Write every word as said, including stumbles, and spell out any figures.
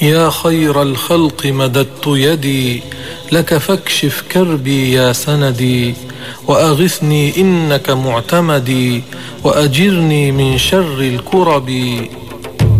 يا خير الخلق مددت يدي لك فاكشف كربي يا سندي، وأغثني إنك معتمدي، وأجرني من شر الكرب.